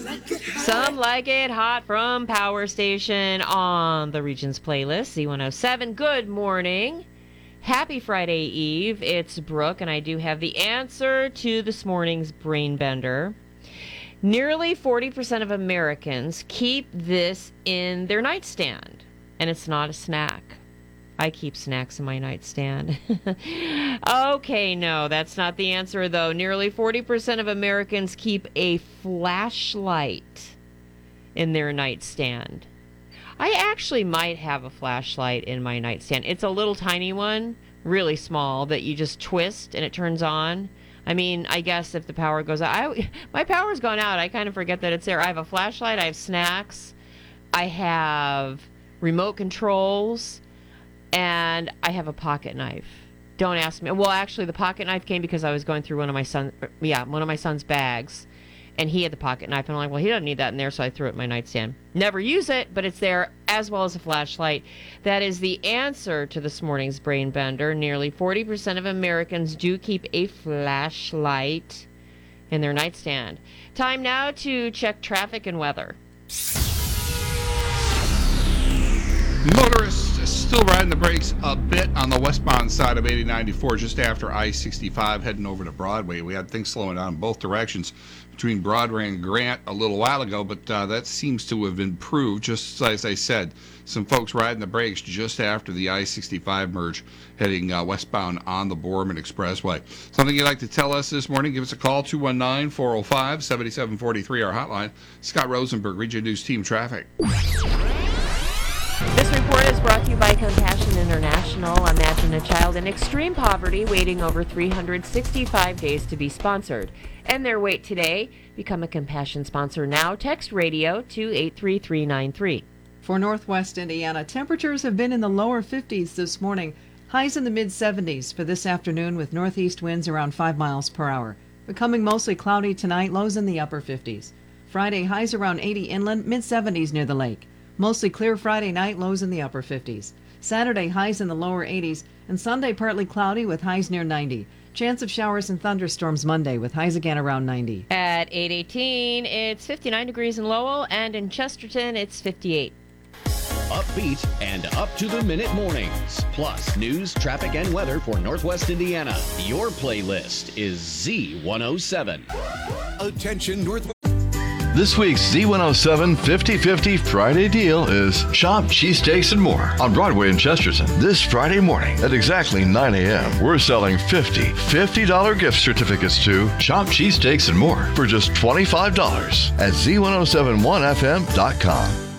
Some Like It Hot from Power Station on the Regions playlist, Z107. Good morning. Happy Friday Eve. It's Brooke, and I do have the answer to this morning's Brain Bender. Nearly 40% of Americans keep this in their nightstand, and it's not a snack. I keep snacks in my nightstand. Okay, no, that's not the answer, though. Nearly 40% of Americans keep a flashlight in their nightstand. I actually might have a flashlight in my nightstand. It's a little tiny one, really small, that you just twist and it turns on. I mean, I guess if the power goes out, my power's gone out. I kind of forget that it's there. I have a flashlight. I have snacks. I have remote controls. And I have a pocket knife. Don't ask me. Well, actually, the pocket knife came because I was going through one of my son's bags, and he had the pocket knife. And I'm like, well, he doesn't need that in there, so I threw it in my nightstand. Never use it, but it's there, as well as a flashlight. That is the answer to this morning's Brain Bender. Nearly 40% of Americans do keep a flashlight in their nightstand. Time now to check traffic and weather. Motorists still riding the brakes a bit on the westbound side of 8094 just after I-65 heading over to Broadway. We had things slowing down in both directions between Broadway and Grant a little while ago, but that seems to have improved. Just as I said, some folks riding the brakes just after the I-65 merge heading westbound on the Borman Expressway. Something you'd like to tell us this morning, give us a call, 219-405-7743, our hotline. Scott Rosenberg, Region News Team Traffic. This report is brought to you by Compassion International. Imagine a child in extreme poverty waiting over 365 days to be sponsored. End their wait today. Become a Compassion sponsor now. Text radio to 83393. For Northwest Indiana, temperatures have been in the lower 50s this morning. Highs in the mid-70s for this afternoon with northeast winds around 5 miles per hour. Becoming mostly cloudy tonight, lows in the upper 50s. Friday, highs around 80 inland, mid-70s near the lake. Mostly clear Friday night, lows in the upper 50s. Saturday, highs in the lower 80s, and Sunday partly cloudy with highs near 90. Chance of showers and thunderstorms Monday with highs again around 90. At 8:18, it's 59 degrees in Lowell, and in Chesterton, it's 58. Upbeat and up-to-the-minute mornings. Plus, news, traffic, and weather for Northwest Indiana. Your playlist is Z107. Attention, Northwest. This week's Z107 50-50 Friday deal is Chopped Cheesesteaks and More on Broadway in Chesterton. This Friday morning at exactly 9 a.m., we're selling $50 gift certificates to Chopped Cheesesteaks and More for just $25 at Z1071FM.com.